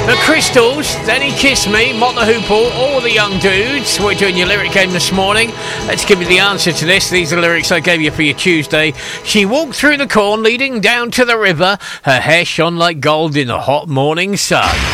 The Crystals, Then He Kissed Me, Mott the Hoople, all the young dudes. We're doing your lyric game this morning. Let's give you the answer to this. These are the lyrics I gave you for your Tuesday. She walked through the corn leading down to the river. Her hair shone like gold in the hot morning sun.